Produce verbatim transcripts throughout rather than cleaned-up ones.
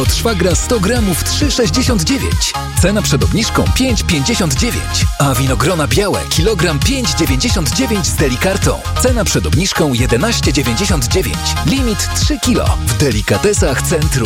Od szwagra sto gramów trzy sześćdziesiąt dziewięć. Cena przed obniżką pięć pięćdziesiąt dziewięć. A winogrona białe kilogram pięć dziewięćdziesiąt dziewięć z delikartą. Cena przed obniżką jedenaście dziewięćdziesiąt dziewięć. Limit trzy kilo. W delikatesach Centrum.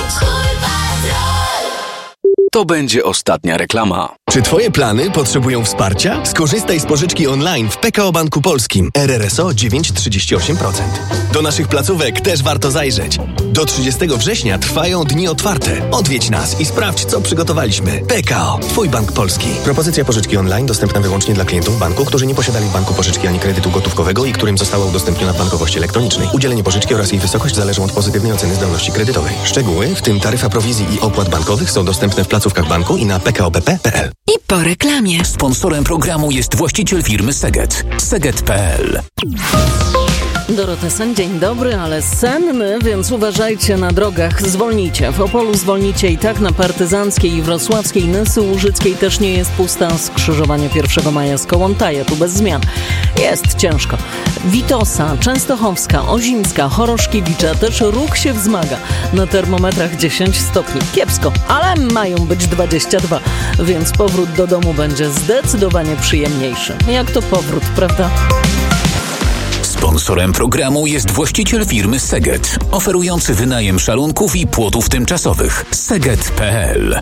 To będzie ostatnia reklama. Czy Twoje plany potrzebują wsparcia? Skorzystaj z pożyczki online w P K O Banku Polskim. R R S O dziewięć przecinek trzydzieści osiem procent. Do naszych placówek też warto zajrzeć. Do trzydziestego września trwają dni otwarte. Odwiedź nas i sprawdź, co przygotowaliśmy. P K O. Twój bank polski. Propozycja pożyczki online dostępna wyłącznie dla klientów banku, którzy nie posiadali w banku pożyczki ani kredytu gotówkowego i którym została udostępniona w bankowości elektronicznej. Udzielenie pożyczki oraz jej wysokość zależą od pozytywnej oceny zdolności kredytowej. Szczegóły, w tym taryfa prowizji i opłat bankowych, są dostępne w placówkach banku i na p k o b p kropka p l. I po reklamie. Sponsorem programu jest właściciel firmy Seget. Seget kropka p l. Dorota Sen, dzień dobry, ale senny, więc uważajcie na drogach, zwolnijcie. W Opolu zwolnicie i tak, na Partyzanckiej i Wrocławskiej, Nysy Łużyckiej też nie jest pusta, skrzyżowanie pierwszego maja z Kołątaja, tu bez zmian. Jest ciężko. Witosa, Częstochowska, Ozimska, Choroszkiewicza, też ruch się wzmaga. Na termometrach dziesięć stopni. Kiepsko, ale mają być dwadzieścia dwa, więc powrót do domu będzie zdecydowanie przyjemniejszy. Jak to powrót, prawda? Sponsorem programu jest właściciel firmy Seget, oferujący wynajem szalunków i płotów tymczasowych. Seget kropka p l.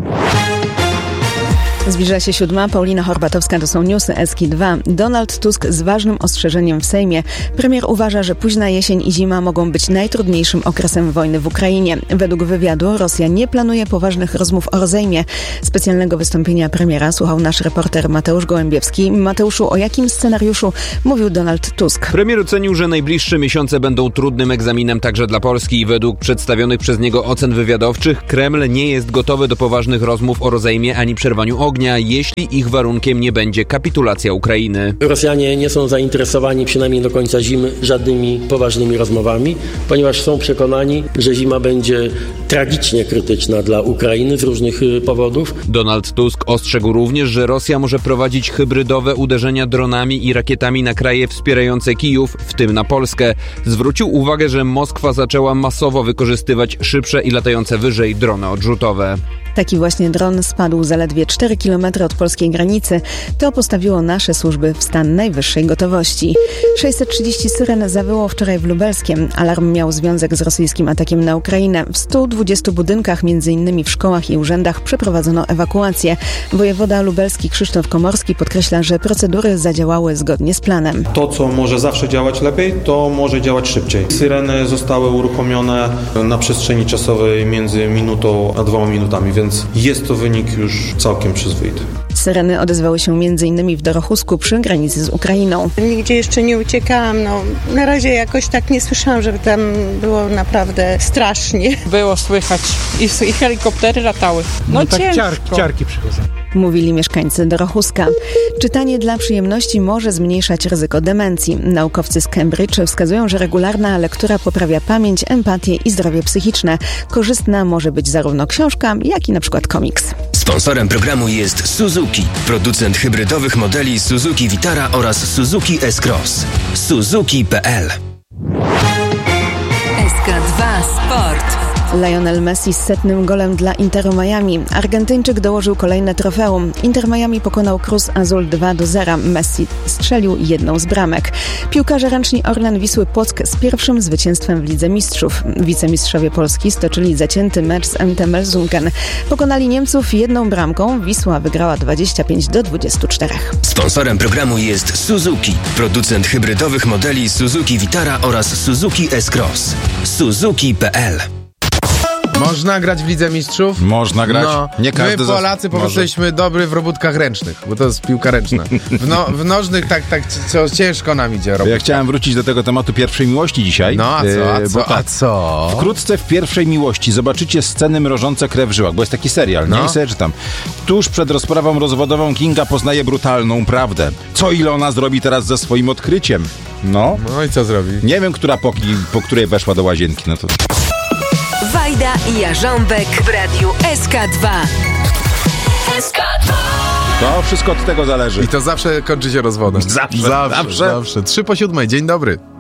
Zbliża się siódma. Paulina Horbatowska, to są newsy S K dwa. Donald Tusk z ważnym ostrzeżeniem w Sejmie. Premier uważa, że późna jesień i zima mogą być najtrudniejszym okresem wojny w Ukrainie. Według wywiadu Rosja nie planuje poważnych rozmów o rozejmie. Specjalnego wystąpienia premiera słuchał nasz reporter Mateusz Gołębiewski. Mateuszu, o jakim scenariuszu mówił Donald Tusk? Premier ocenił, że najbliższe miesiące będą trudnym egzaminem także dla Polski i według przedstawionych przez niego ocen wywiadowczych Kreml nie jest gotowy do poważnych rozmów o rozejmie ani przerwaniu ognia, jeśli ich warunkiem nie będzie kapitulacja Ukrainy. Rosjanie nie są zainteresowani przynajmniej do końca zimy żadnymi poważnymi rozmowami, ponieważ są przekonani, że zima będzie tragicznie krytyczna dla Ukrainy z różnych powodów. Donald Tusk ostrzegł również, że Rosja może prowadzić hybrydowe uderzenia dronami i rakietami na kraje wspierające Kijów, w tym na Polskę. Zwrócił uwagę, że Moskwa zaczęła masowo wykorzystywać szybsze i latające wyżej drony odrzutowe. Taki właśnie dron spadł zaledwie cztery kilometry od polskiej granicy. To postawiło nasze służby w stan najwyższej gotowości. sześćset trzydzieści syren zawyło wczoraj w Lubelskiem. Alarm miał związek z rosyjskim atakiem na Ukrainę. W stu dwudziestu budynkach, między innymi w szkołach i urzędach, przeprowadzono ewakuację. Wojewoda lubelski Krzysztof Komorski podkreśla, że procedury zadziałały zgodnie z planem. To, co może zawsze działać lepiej, to może działać szybciej. Syreny zostały uruchomione na przestrzeni czasowej między minutą a dwoma minutami, więc Więc jest to wynik już całkiem przyzwoity. Syreny odezwały się między innymi w Dorochusku przy granicy z Ukrainą. Nigdzie jeszcze nie uciekałam. No, na razie jakoś tak nie słyszałam, żeby tam było naprawdę strasznie. Było słychać i, i helikoptery latały. No, no tak ciężko. Ciar, ciarki przychodzą. Mówili mieszkańcy Dorochuska. Czytanie dla przyjemności może zmniejszać ryzyko demencji. Naukowcy z Cambridge wskazują, że regularna lektura poprawia pamięć, empatię i zdrowie psychiczne. Korzystna może być zarówno książka, jak i na przykład komiks. Sponsorem programu jest Suzuki, producent hybrydowych modeli Suzuki Vitara oraz Suzuki S-Cross. Suzuki kropka p l. S K dwa Sport. Lionel Messi z setnym golem dla Interu Miami. Argentyńczyk dołożył kolejne trofeum. Inter Miami pokonał Cruz Azul dwa do zera. Messi strzelił jedną z bramek. Piłkarze ręczni Orlen Wisły Płock z pierwszym zwycięstwem w Lidze Mistrzów. Wicemistrzowie Polski stoczyli zacięty mecz z M T Melzunken. Pokonali Niemców jedną bramką. Wisła wygrała dwadzieścia pięć do dwudziestu czterech. Sponsorem programu jest Suzuki, producent hybrydowych modeli Suzuki Vitara oraz Suzuki S-Cross. Suzuki kropka p l. Można grać w Lidze Mistrzów? Można grać. No, nie każdy my Polacy po prostu jesteśmy dobry w robótkach ręcznych, bo to jest piłka ręczna. W, no, w nożnych tak, tak co, ciężko nam idzie robić. Ja chciałem wrócić do tego tematu pierwszej miłości dzisiaj. No a co, a co, tak, a co? Wkrótce w pierwszej miłości zobaczycie sceny mrożące krew w żyłach, bo jest taki serial, no. Nie sobie czytam. Tuż przed rozprawą rozwodową Kinga poznaje brutalną prawdę. Co Ilona zrobi teraz ze swoim odkryciem? No. No i co zrobi? Nie wiem, która po, po której weszła do łazienki. No to... Wajda i Jarząbek w radiu S K dwa. S K dwa. To wszystko od tego zależy. I to zawsze kończy się rozwodem. Zawsze. Zawsze. Zawsze. zawsze. Trzy po siódmej. Dzień dobry.